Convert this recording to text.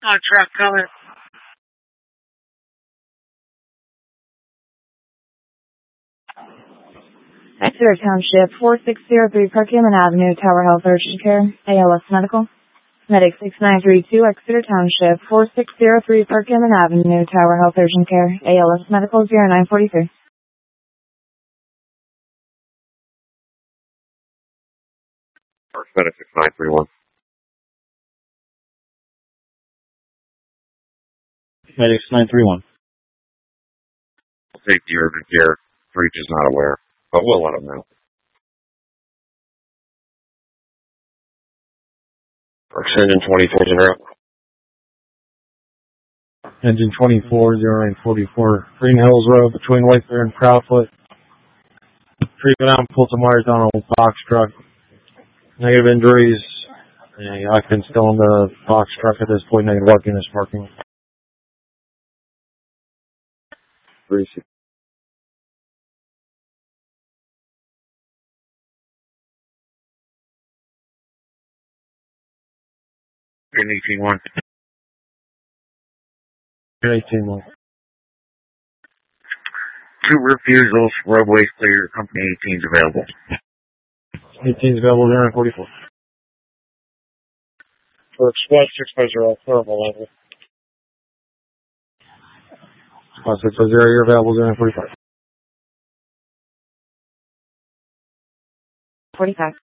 Truck coming. Exeter Township, 4603 Perkins Avenue, Tower Health Urgent Care, ALS Medical. Medic 6932, Exeter Township, 4603 Perkins Avenue, Tower Health Urgent Care, ALS Medical 0943. Medic 6931. Medic 931. Safety urgent care. Breach is not aware, but we'll let them know. Engine 24-0. Engine 24-0944. Green Hills Road between Whitefair and Proudfoot. Treatment out, pull some wires down on a box truck. Negative injuries. Yeah, occupant still in the box truck at this point. Negative work in this parking. 36. Green 18-1. 18-1. 2 refusals, roadways clear, company 18's available. 18's available, 0944. For Express 650, Terrible level. 650, you're available, 0945. 45.